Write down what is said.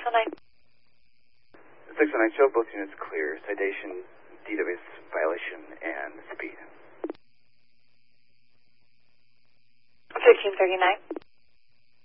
609. 609, show both units clear. Citation, DWS violation, and speed. 1339.